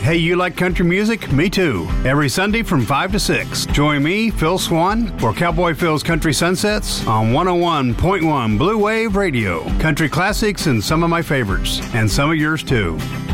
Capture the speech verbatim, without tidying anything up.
Hey, you like country music? Me too. Every Sunday from five to six. Join me, Phil Swan, for Cowboy Phil's Country Sunsets on one oh one point one Blue Wave Radio. Country classics and some of my favorites, and some of yours too.